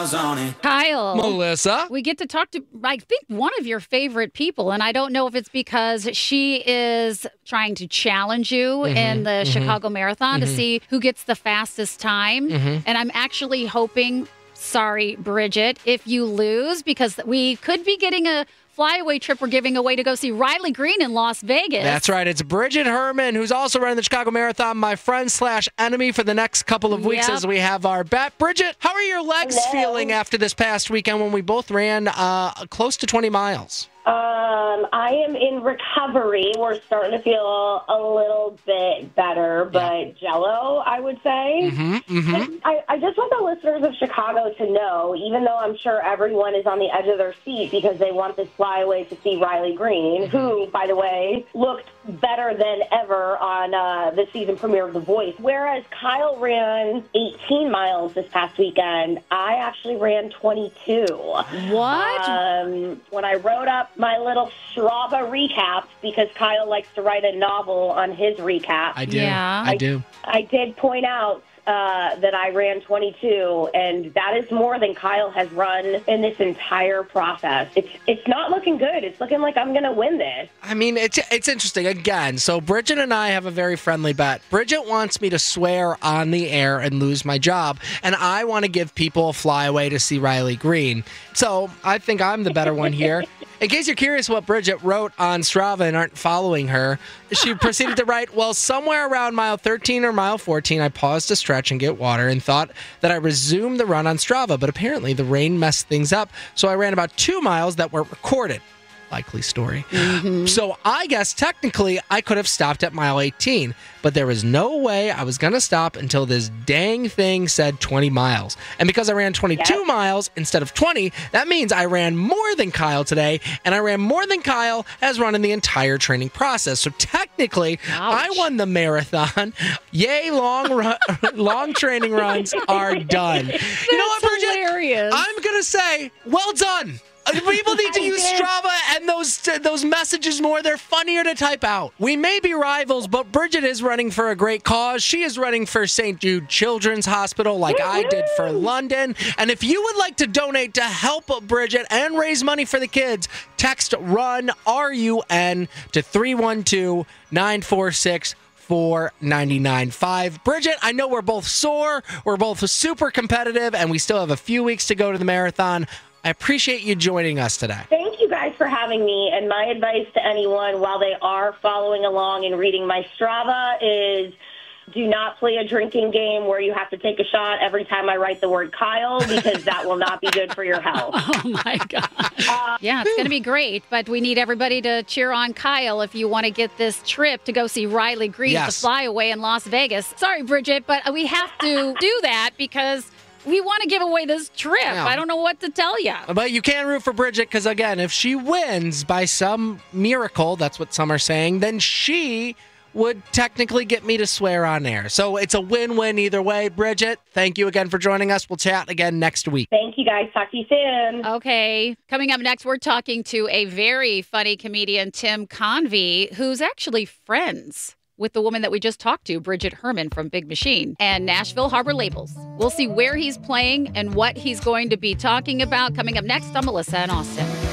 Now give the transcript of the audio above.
miles on it. Kyle. Melissa. We get to talk to, I think, one of your favorite people. And I don't know if it's because she is trying to challenge you in the Chicago Marathon to see who gets the fastest time. And I'm actually hoping, sorry, Bridget, if you lose, because we could be getting a flyaway trip we're giving away to go see Riley Green in Las Vegas. That's right. It's Bridget Herman, who's also running the Chicago Marathon, my friend/enemy for the next couple of weeks as we have our bet. Bridget, how are your legs feeling after this past weekend when we both ran close to 20 miles? I am in recovery. We're starting to feel a little bit better, but jello, I would say. I just want the listeners of Chicago to know, even though I'm sure everyone is on the edge of their seat because they want this flyaway to see Riley Green, who, by the way, looked better than ever on the season premiere of The Voice. Whereas Kyle ran 18 miles this past weekend, I actually ran 22. What? When I wrote up my little Strava recaps, because Kyle likes to write a novel on his recap. I do. Yeah. I do. I did point out that I ran 22, and that is more than Kyle has run in this entire process. It's not looking good. It's looking like I'm going to win this. I mean, it's interesting. Again, so Bridget and I have a very friendly bet. Bridget wants me to swear on the air and lose my job, and I want to give people a flyaway to see Riley Green. So I think I'm the better one here. In case you're curious what Bridget wrote on Strava and aren't following her, she proceeded to write, well, somewhere around mile 13 or mile 14, I paused to stretch and get water and thought that I resumed the run on Strava, but apparently the rain messed things up, so I ran about 2 miles that were recorded. Likely story. So I guess technically I could have stopped at mile 18, but there was no way I was going to stop until this dang thing said 20 miles. And because I ran 22 miles instead of 20, that means I ran more than Kyle today, and I ran more than Kyle has run in the entire training process. So technically, I won the marathon. Yay, long training runs are done. You know what, Bridget? Hilarious. I'm going to say, well done. People need to use Strava and those messages more. They're funnier to type out. We may be rivals, but Bridget is running for a great cause. She is running for St. Jude Children's Hospital like I did for London. And if you would like to donate to help Bridget and raise money for the kids, text RUN, R-U-N, to 312-946 $4.99.5. Bridget, I know we're both sore, we're both super competitive, and we still have a few weeks to go to the marathon. I appreciate you joining us today. Thank you guys for having me. And my advice to anyone while they are following along and reading my Strava is do not play a drinking game where you have to take a shot every time I write the word Kyle, because that will not be good for your health. Oh, my God. Yeah, it's going to be great, but we need everybody to cheer on Kyle if you want to get this trip to go see Riley Green at the Flyaway in Las Vegas. Sorry, Bridget, but we have to do that because we want to give away this trip. Yeah. I don't know what to tell you. But you can root for Bridget because, again, if she wins by some miracle, that's what some are saying, then she would technically get me to swear on air. So it's a win-win either way. Bridget, thank you again for joining us. We'll chat again next week. Thank you, guys. Talk to you soon. Okay. Coming up next, we're talking to a very funny comedian, Tim Convey, who's actually friends with the woman that we just talked to, Bridget Herman from Big Machine, and Nashville Harbor Labels. We'll see where he's playing and what he's going to be talking about. Coming up next, I'm Melissa and Austin.